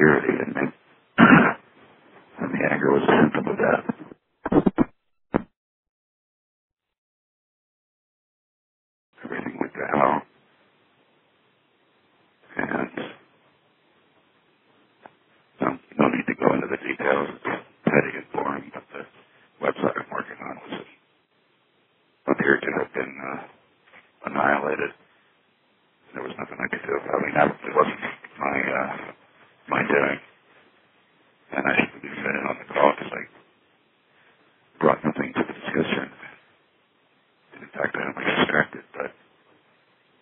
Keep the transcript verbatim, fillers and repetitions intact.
security, and, they, and the anger was a symptom of that. Everything went to hell, and no, no need to go into the details. It's petty and boring, but the website I'm working on was appeared to have been uh, annihilated. There was nothing I could do. I mean, that it wasn't my uh, my doing, and I should be sitting on the call because I brought nothing to the discussion. In fact, I am distracted, but